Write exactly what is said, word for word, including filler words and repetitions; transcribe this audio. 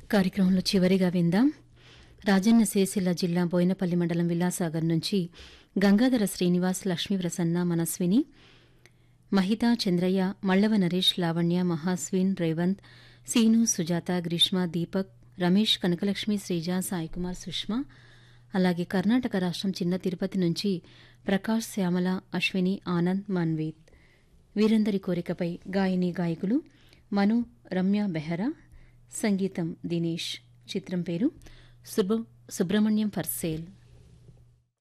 కార్యక్రమంలో చివరిగా విందాం. రాజన్న సిరిసిల్ల జిల్లా బోయినపల్లి మండలం విలాసాగర్ నుంచి గంగాధర శ్రీనివాస్, లక్ష్మీ ప్రసన్న, మనస్విని, మహిత, చంద్రయ్య, మల్లవ నరేష్, లావణ్య, మహాస్విన్, రేవంత్, సీను, సుజాత, గ్రీష్మ, దీపక్, రమేష్, కనకలక్ష్మి, శ్రీజ, సాయికుమార్, సుష్మా, అలాగే కర్ణాటక రాష్ట్రం చిన్న తిరుపతి నుంచి ప్రకాష్, శ్యామల, అశ్విని, ఆనంద్, మన్వీత్. వీరందరి కోరికపై గాయని గాయకులు మను, రమ్య బెహరా, సంగీతం దినేష్. చిత్రం పేరు సుబ్రహ్మణ్యం ఫర్ సేల్.